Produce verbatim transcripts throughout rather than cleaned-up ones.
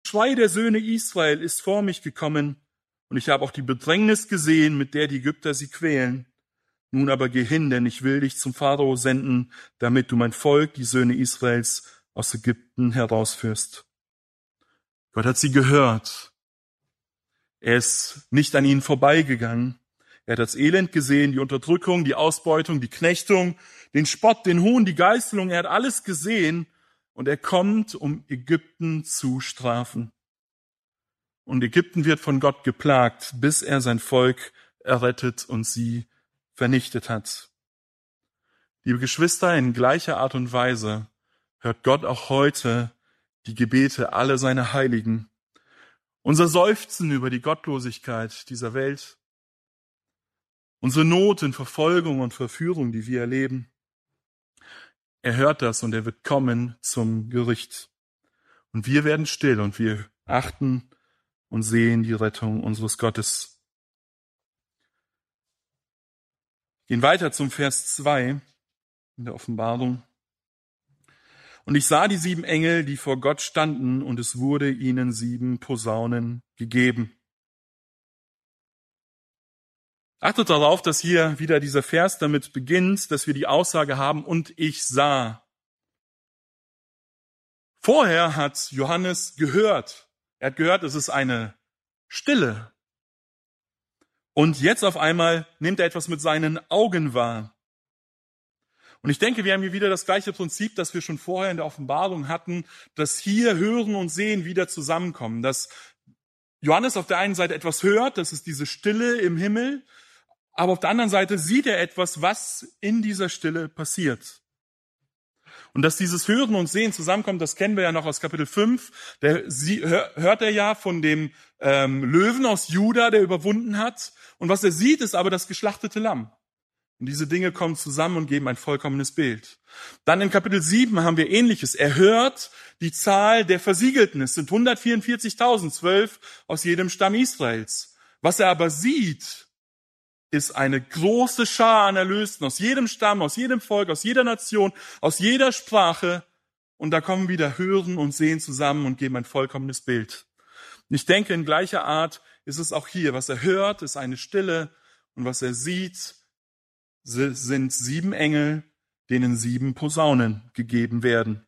Geschrei der Söhne Israel ist vor mich gekommen, und ich habe auch die Bedrängnis gesehen, mit der die Ägypter sie quälen. Nun aber geh hin, denn ich will dich zum Pharao senden, damit du mein Volk, die Söhne Israels, aus Ägypten herausführst. Gott hat sie gehört. Er ist nicht an ihnen vorbeigegangen. Er hat das Elend gesehen, die Unterdrückung, die Ausbeutung, die Knechtung, den Spott, den Hohn, die Geißelung. Er hat alles gesehen und er kommt, um Ägypten zu strafen. Und Ägypten wird von Gott geplagt, bis er sein Volk errettet und sie vernichtet hat. Liebe Geschwister, in gleicher Art und Weise hört Gott auch heute die Gebete aller seiner Heiligen. Unser Seufzen über die Gottlosigkeit dieser Welt, unsere Not in Verfolgung und Verführung, die wir erleben. Er hört das und er wird kommen zum Gericht. Und wir werden still und wir achten und sehen die Rettung unseres Gottes. Gehen weiter zum Vers zwei in der Offenbarung. Und ich sah die sieben Engel, die vor Gott standen, und es wurde ihnen sieben Posaunen gegeben. Achtet darauf, dass hier wieder dieser Vers damit beginnt, dass wir die Aussage haben, und ich sah. Vorher hat Johannes gehört. Er hat gehört, es ist eine Stille. Und jetzt auf einmal nimmt er etwas mit seinen Augen wahr. Und ich denke, wir haben hier wieder das gleiche Prinzip, das wir schon vorher in der Offenbarung hatten, dass hier Hören und Sehen wieder zusammenkommen. Dass Johannes auf der einen Seite etwas hört, das ist diese Stille im Himmel, aber auf der anderen Seite sieht er etwas, was in dieser Stille passiert. Und dass dieses Hören und Sehen zusammenkommt, das kennen wir ja noch aus Kapitel fünf. Da hört er ja von dem ähm, Löwen aus Juda, der überwunden hat. Und was er sieht, ist aber das geschlachtete Lamm. Und diese Dinge kommen zusammen und geben ein vollkommenes Bild. Dann in Kapitel sieben haben wir Ähnliches. Er hört die Zahl der Versiegelten. Es sind hundertvierundvierzigtausend, zwölf aus jedem Stamm Israels. Was er aber sieht, ist eine große Schar an Erlösten aus jedem Stamm, aus jedem Volk, aus jeder Nation, aus jeder Sprache. Und da kommen wieder Hören und Sehen zusammen und geben ein vollkommenes Bild. Und ich denke, in gleicher Art ist es auch hier. Was er hört, ist eine Stille. Und was er sieht, sind sieben Engel, denen sieben Posaunen gegeben werden.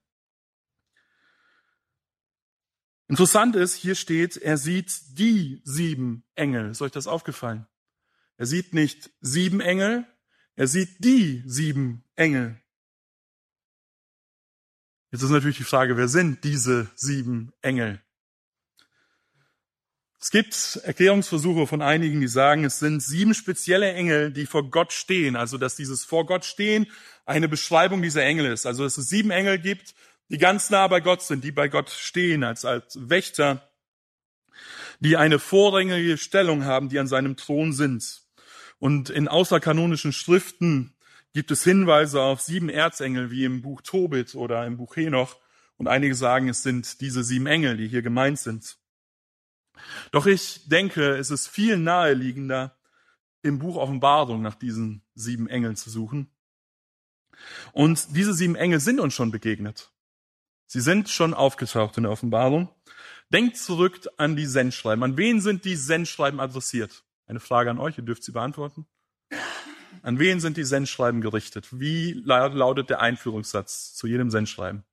Interessant ist, hier steht, er sieht die sieben Engel. Ist euch das aufgefallen? Er sieht nicht sieben Engel, er sieht die sieben Engel. Jetzt ist natürlich die Frage, wer sind diese sieben Engel? Es gibt Erklärungsversuche von einigen, die sagen, es sind sieben spezielle Engel, die vor Gott stehen. Also, dass dieses vor Gott stehen eine Beschreibung dieser Engel ist. Also, dass es sieben Engel gibt, die ganz nah bei Gott sind, die bei Gott stehen als, als Wächter, die eine vorrangige Stellung haben, die an seinem Thron sind. Und in außerkanonischen Schriften gibt es Hinweise auf sieben Erzengel, wie im Buch Tobit oder im Buch Henoch. Und einige sagen, es sind diese sieben Engel, die hier gemeint sind. Doch ich denke, es ist viel naheliegender, im Buch Offenbarung nach diesen sieben Engeln zu suchen. Und diese sieben Engel sind uns schon begegnet. Sie sind schon aufgetaucht in der Offenbarung. Denkt zurück an die Sendschreiben. An wen sind die Sendschreiben adressiert? Eine Frage an euch, ihr dürft sie beantworten. An wen sind die Sendschreiben gerichtet? Wie lautet der Einführungssatz zu jedem Sendschreiben?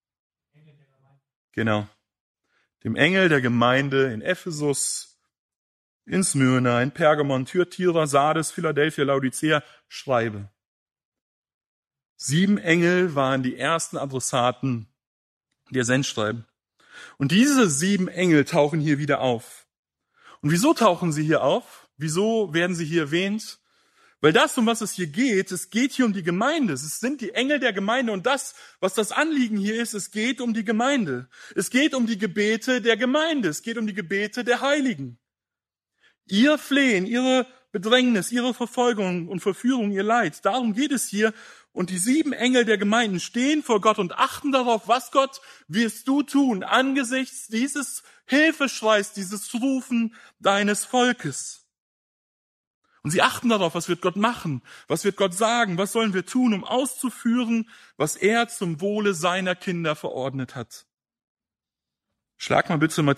Genau. Dem Engel der Gemeinde in Ephesus, in Smyrna, in Pergamon, Thyatira, Sardes, Philadelphia, Laodicea, schreibe. Sieben Engel waren die ersten Adressaten der Sendschreiben. Und diese sieben Engel tauchen hier wieder auf. Und wieso tauchen sie hier auf? Wieso werden sie hier erwähnt? Weil das, um was es hier geht, es geht hier um die Gemeinde. Es sind die Engel der Gemeinde und das, was das Anliegen hier ist, es geht um die Gemeinde. Es geht um die Gebete der Gemeinde. Es geht um die Gebete der Heiligen. Ihr Flehen, ihre Bedrängnis, ihre Verfolgung und Verführung, ihr Leid. Darum geht es hier. Und die sieben Engel der Gemeinden stehen vor Gott und achten darauf, was Gott wirst du tun angesichts dieses Hilfeschreis, dieses Rufen deines Volkes. Und sie achten darauf, was wird Gott machen, was wird Gott sagen, was sollen wir tun, um auszuführen, was er zum Wohle seiner Kinder verordnet hat. Schlag mal bitte